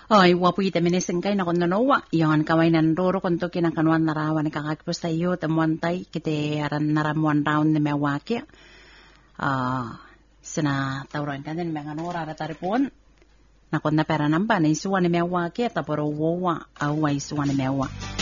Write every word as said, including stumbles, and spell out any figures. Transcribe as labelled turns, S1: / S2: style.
S1: Ay, wapo ita minisengkay na kung nanowa. Iyon kawainan roro kung to kinakanuan narawan ni kakakipos tayo tamuantay kiti aran naramuan round ni mewaki. Ah, sina tawran ka din mga nora rataripon. Nakon na pera namba na isuwa ni mewaki taporo wawa away isuwa ni mewa.